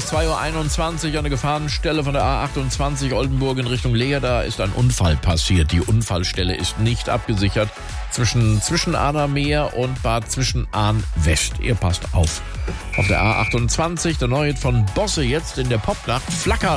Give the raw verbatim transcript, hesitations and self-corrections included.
zwei Uhr einundzwanzig an der Gefahrenstelle von der A achtundzwanzig Oldenburg in Richtung Leer. Ist ein Unfall passiert. Die Unfallstelle ist nicht abgesichert zwischen Zwischenahner-Meer und Bad Zwischenahn-West. Ihr passt auf. Auf der A achtundzwanzig, der Neue von Bosse jetzt in der Popnacht. Flacker